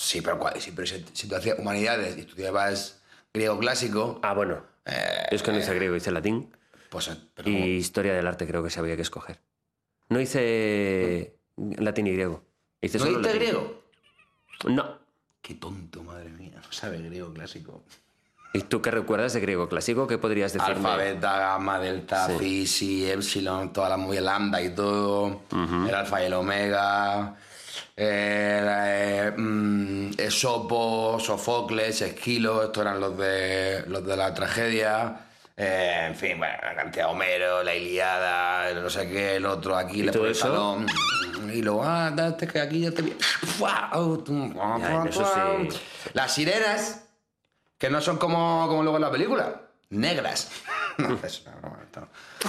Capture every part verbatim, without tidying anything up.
Sí, pero, sí, pero si, si tú hacías humanidades y estudiabas griego clásico... Ah, bueno. Eh, Yo es que no hice griego, hice latín. Pues, pero y ¿cómo? historia del arte creo que se había que escoger. No hice latín y griego. Hice ¿No solo hiciste latín. griego? No. Qué tonto, madre mía. No sabe griego clásico. ¿Y tú qué recuerdas de griego clásico? ¿Qué podrías decirme? Alfa, beta, gamma, delta, Sí. phi, si, epsilon, toda la movida lambda y todo. Ujú. El alfa y el omega. Eh, eh, mm, Esopo, Sofocles, Esquilo, estos eran los de, los de la tragedia. Eh, en fin, bueno, la cantidad de Homero, la Iliada, el no sé qué, el otro, aquí ¿Y le todo pone el eso? talón. Y luego, ah, date que aquí ya te vi. Ya, en eso sí. Las sirenas, que no son como, como luego en la película, negras. No, es una broma, esto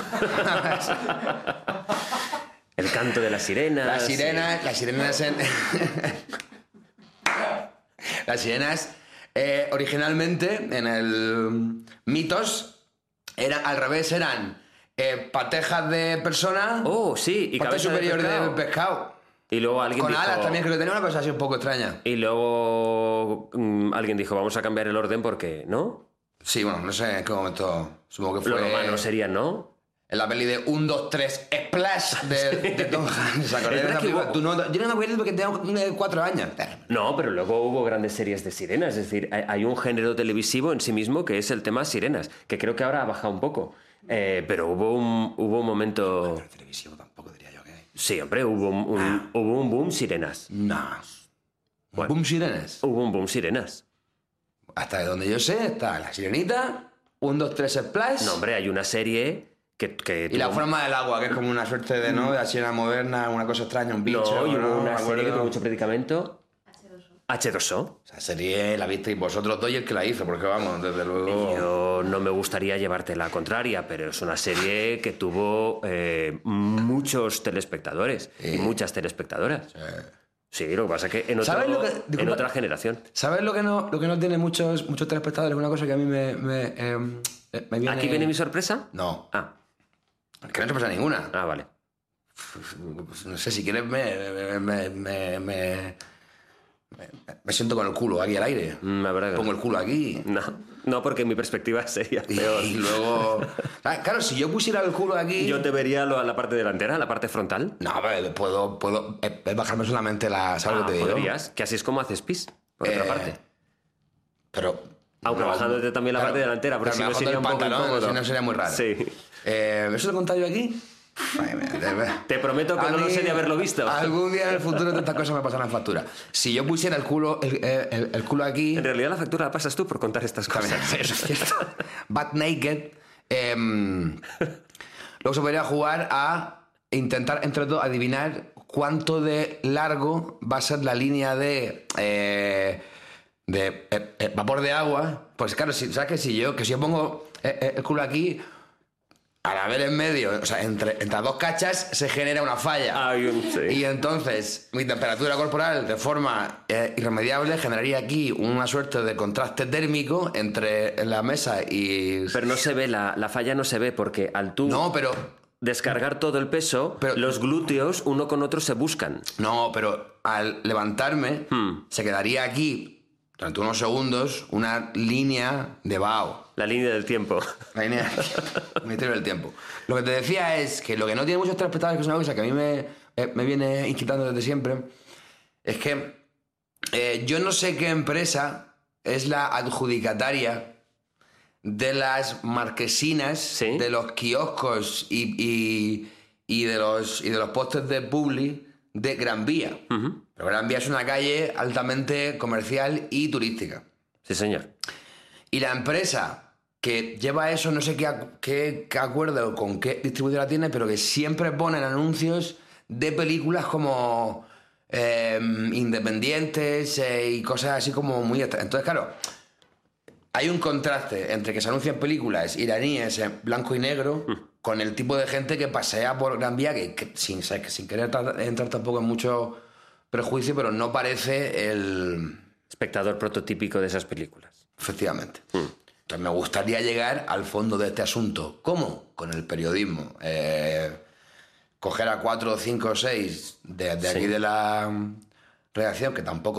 no. El canto de las sirenas. Las sirenas, las sirenas en... Las sirenas, eh, originalmente, en el mitos, eran, al revés, eran eh, patejas de persona, Oh, sí, y parte cabeza de superior pescado. del pescado. Y luego alguien Con dijo... alas también, creo que tenía una cosa así un poco extraña. Y luego mm, alguien dijo, vamos a cambiar el orden porque, ¿no? Sí, bueno, no sé en qué momento, supongo que fue... Lo romano sería, ¿no? En la peli de un, dos, tres, Splash de, de Tom Hanks. ¿Se acordáis de Es verdad esa que película? hubo- Tú no- yo no me acuerdo porque tenía eh, cuatro años. No, pero luego hubo grandes series de sirenas. Es decir, hay, hay un género televisivo en sí mismo que es el tema sirenas, que creo que ahora ha bajado un poco. Eh, pero hubo un, hubo un momento... Pero televisivo tampoco diría yo que hay. Sí, hombre, hubo un, un- hubo un boom sirenas. No. Bueno. Boom Sirenes. Hubo un boom sirenas. Hasta de donde yo sé está la sirenita, un, dos, tres, Splash. No, hombre, hay una serie que... que Y la tuvo- forma del agua, que es como una suerte de, ¿no? De la sirena moderna, una cosa extraña, un bicho. No, y ¿no? hubo una Me serie que acuerdo. tuvo mucho predicamento. hache dos o. hache dos o. Esa serie la visteis vosotros dos y el que la hizo, porque vamos, desde luego... Yo no me gustaría llevarte la contraria, pero es una serie que tuvo eh, muchos telespectadores y muchas telespectadoras. Sí, lo que pasa es que en, otro- ¿Sabes lo que- en disculpa. otra generación. ¿Sabes lo que no, lo que no tiene muchos, muchos telespectadores? Una cosa que a mí me, me, eh, me viene... ¿Aquí viene mi sorpresa? No, Ah, que no te pasa ninguna. ah, vale. Pues no sé, si quieres me, me, me, me, me, me- me siento con el culo aquí al aire. Mm, la verdad que Pongo no. el culo aquí. No, no, porque mi perspectiva sería Y, peor. y luego... Ah, claro, si yo pusiera el culo aquí... Yo te vería lo- la parte delantera, la parte frontal. No, pero puedo, puedo eh, eh, bajarme solamente la... ¿Sabes lo Ah, que te digo? podrías, que así es como haces pis, por otra Eh, parte. Pero... Aunque no, bajándote también la claro, parte delantera, porque claro, si me no bajo sería el un poco pantalón, incómodo. si no sería muy raro. Sí. Eh, ¿Eso lo he contado yo aquí? Ay, me- de- Te prometo que A no lo mí, sé de haberlo visto. Algún día en el futuro estas cosas me pasarán factura. Si yo pusiera el culo, el, el- el culo aquí... En realidad la factura la pasas tú por contar estas También, cosas. eso es cierto. Butt naked. em, luego se podría jugar a intentar, entre todos, adivinar cuánto de largo va a ser la línea de... eh, de eh, eh, vapor de agua. Pues claro, si, ¿sabes que si yo, que si yo pongo eh, eh, el culo aquí, al haber en medio, o sea, entre, entre las dos cachas se genera una falla. Hay un- sí. Y entonces mi temperatura corporal, de forma eh, irremediable, generaría aquí una suerte de contraste térmico entre la mesa y... Pero no se ve, la, la falla no se ve, porque al tú No, pero... descargar todo el peso, Pero- los glúteos uno con otro se buscan. No, pero al levantarme, Hmm. se quedaría aquí, durante unos segundos, una línea de vaho. La línea del tiempo. La línea del Ministerio del Tiempo. Lo que te decía es que lo que no tiene muchos telespectadores, que es una cosa que a mí me, eh, me viene inquietando desde siempre, es que eh, yo no sé qué empresa es la adjudicataria de las marquesinas, ¿Sí? de los kioscos y, y, y de los, y de los postes de publi de Gran Vía. Ujú. Pero Gran Vía es una calle altamente comercial y turística. Sí, señor. Y la empresa que lleva eso, no sé qué, ac- qué, qué acuerdo o con qué distribuidora tiene, pero que siempre ponen anuncios de películas como eh, independientes eh, y cosas así como muy... extra- Entonces, claro, hay un contraste entre que se anuncian películas iraníes en blanco y negro con el tipo de gente que pasea por Gran Vía, que, que sin, ¿sabes? Que sin querer tra- entrar tampoco en mucho prejuicio, pero no parece el... Espectador prototípico de esas películas. Efectivamente. Entonces me gustaría llegar al fondo de este asunto. ¿Cómo? Con el periodismo. Eh, coger a cuatro, cinco o seis de, de Sí. aquí de la redacción, que tampoco